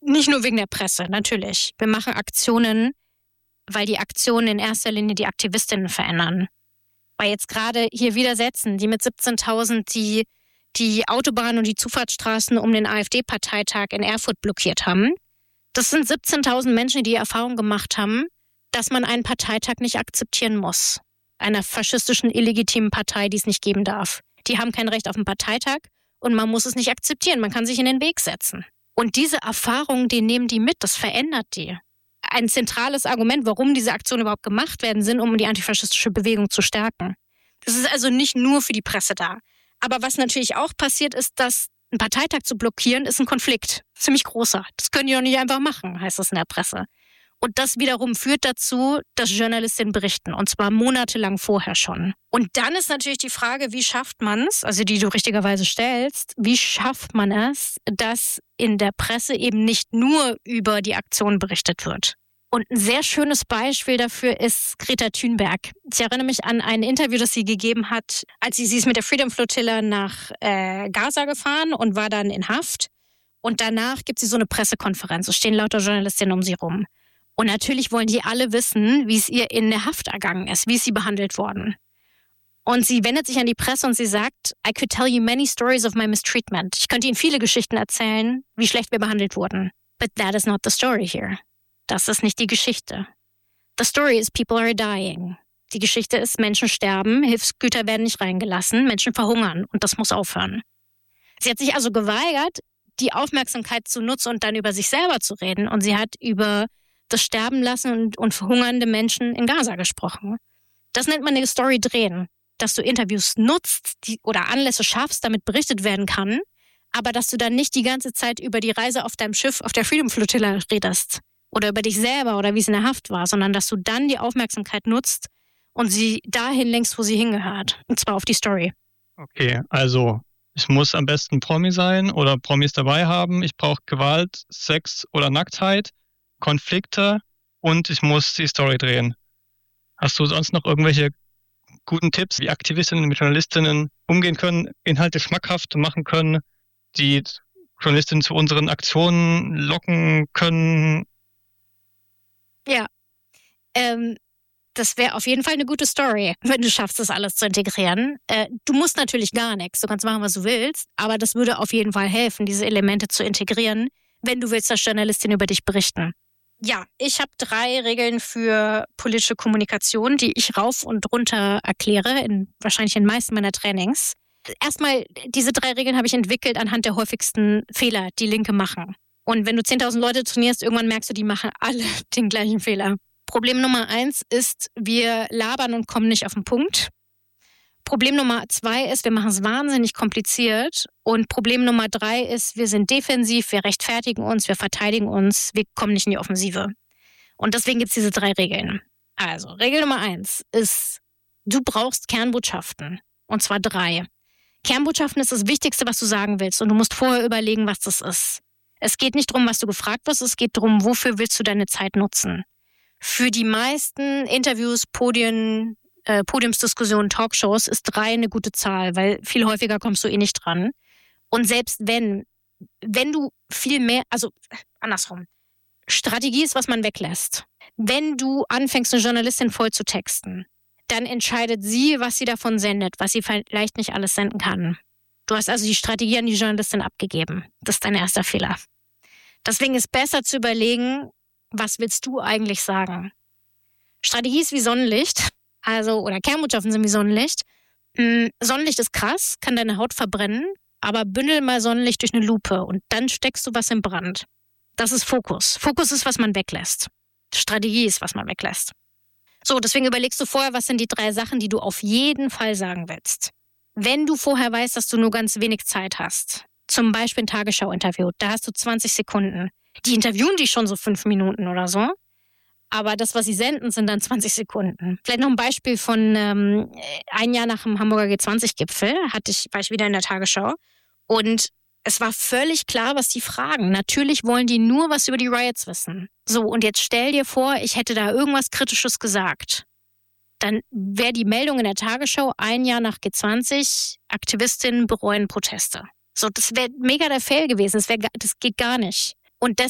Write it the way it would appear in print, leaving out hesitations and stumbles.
Nicht nur wegen der Presse, natürlich. Wir machen Aktionen, weil die Aktionen in erster Linie die Aktivistinnen verändern. Weil jetzt gerade hier Widersetzen, die mit 17.000 die Autobahnen und die Zufahrtsstraßen um den AfD-Parteitag in Erfurt blockiert haben. Das sind 17.000 Menschen, die Erfahrung gemacht haben, dass man einen Parteitag nicht akzeptieren muss. Einer faschistischen, illegitimen Partei, die es nicht geben darf. Die haben kein Recht auf einen Parteitag und man muss es nicht akzeptieren. Man kann sich in den Weg setzen. Und diese Erfahrungen, die nehmen die mit, das verändert die. Ein zentrales Argument, warum diese Aktionen überhaupt gemacht werden, sind, um die antifaschistische Bewegung zu stärken. Das ist also nicht nur für die Presse da. Aber was natürlich auch passiert ist, dass einen Parteitag zu blockieren, ist ein Konflikt. Ziemlich großer. Das können die doch nicht einfach machen, heißt es in der Presse. Und das wiederum führt dazu, dass Journalistinnen berichten. Und zwar monatelang vorher schon. Und dann ist natürlich die Frage, wie schafft man es, also die du richtigerweise stellst, wie schafft man es, dass in der Presse eben nicht nur über die Aktion berichtet wird. Und ein sehr schönes Beispiel dafür ist Greta Thunberg. Ich erinnere mich an ein Interview, das sie gegeben hat, als sie ist mit der Freedom Flotilla nach Gaza gefahren und war dann in Haft. Und danach gibt sie so eine Pressekonferenz. Es stehen lauter Journalistinnen um sie rum. Und natürlich wollen die alle wissen, wie es ihr in der Haft ergangen ist, wie ist sie behandelt worden. Und sie wendet sich an die Presse und sie sagt, I could tell you many stories of my mistreatment. Ich könnte Ihnen viele Geschichten erzählen, wie schlecht wir behandelt wurden. But that is not the story here. Das ist nicht die Geschichte. The story is people are dying. Die Geschichte ist, Menschen sterben, Hilfsgüter werden nicht reingelassen, Menschen verhungern und das muss aufhören. Sie hat sich also geweigert, die Aufmerksamkeit zu nutzen und dann über sich selber zu reden. Und sie hat über das Sterben lassen und verhungernde Menschen in Gaza gesprochen. Das nennt man eine Story drehen. Dass du Interviews nutzt oder Anlässe schaffst, damit berichtet werden kann, aber dass du dann nicht die ganze Zeit über die Reise auf deinem Schiff, auf der Freedom Flotilla redest oder über dich selber oder wie es in der Haft war, sondern dass du dann die Aufmerksamkeit nutzt und sie dahin lenkst, wo sie hingehört. Und zwar auf die Story. Okay, also ich muss am besten Promi sein oder Promis dabei haben. Ich brauche Gewalt, Sex oder Nacktheit, Konflikte und ich muss die Story drehen. Hast du sonst noch irgendwelche guten Tipps, wie Aktivistinnen mit Journalistinnen umgehen können, Inhalte schmackhaft machen können, die Journalistinnen zu unseren Aktionen locken können? Ja, das wäre auf jeden Fall eine gute Story, wenn du schaffst, das alles zu integrieren. Du musst natürlich gar nichts, du kannst machen, was du willst, aber das würde auf jeden Fall helfen, diese Elemente zu integrieren, wenn du willst, dass Journalistinnen über dich berichten. Ja, ich habe 3 Regeln für politische Kommunikation, die ich rauf und runter erkläre, wahrscheinlich in den meisten meiner Trainings. Erstmal, diese 3 Regeln habe ich entwickelt anhand der häufigsten Fehler, die Linke machen. Und wenn du 10.000 Leute trainierst, irgendwann merkst du, die machen alle den gleichen Fehler. Problem Nummer 1 ist, wir labern und kommen nicht auf den Punkt. Problem Nummer 2 ist, wir machen es wahnsinnig kompliziert. Und Problem Nummer 3 ist, wir sind defensiv, wir rechtfertigen uns, wir verteidigen uns, wir kommen nicht in die Offensive. Und deswegen gibt es diese 3 Regeln. Also, Regel Nummer 1 ist, du brauchst Kernbotschaften. Und zwar 3. Kernbotschaften ist das Wichtigste, was du sagen willst. Und du musst vorher überlegen, was das ist. Es geht nicht darum, was du gefragt wirst, es geht darum, wofür willst du deine Zeit nutzen. Für die meisten Interviews, Podiumsdiskussionen, Talkshows ist 3 eine gute Zahl, weil viel häufiger kommst du eh nicht dran. Und selbst wenn du viel mehr, also andersrum, Strategie ist, was man weglässt. Wenn du anfängst, eine Journalistin voll zu texten, dann entscheidet sie, was sie davon sendet, was sie vielleicht nicht alles senden kann. Du hast also die Strategie an die Journalistin abgegeben. Das ist dein erster Fehler. Deswegen ist besser zu überlegen, was willst du eigentlich sagen? Strategie ist wie Sonnenlicht. Oder Kernbotschaften sind wie Sonnenlicht. Sonnenlicht ist krass, kann deine Haut verbrennen, aber bündel mal Sonnenlicht durch eine Lupe und dann steckst du was in Brand. Das ist Fokus. Fokus ist, was man weglässt. Strategie ist, was man weglässt. So, deswegen überlegst du vorher, was sind die 3 Sachen, die du auf jeden Fall sagen willst. Wenn du vorher weißt, dass du nur ganz wenig Zeit hast, zum Beispiel ein Tagesschau-Interview, da hast du 20 Sekunden. Die interviewen dich schon so 5 Minuten oder so. Aber das, was sie senden, sind dann 20 Sekunden. Vielleicht noch ein Beispiel von ein Jahr nach dem Hamburger G20-Gipfel war ich wieder in der Tagesschau. Und es war völlig klar, was die fragen. Natürlich wollen die nur was über die Riots wissen. So, und jetzt stell dir vor, ich hätte da irgendwas Kritisches gesagt. Dann wäre die Meldung in der Tagesschau, ein Jahr nach G20, Aktivistinnen bereuen Proteste. So, das wäre mega der Fail gewesen. Das geht gar nicht. Und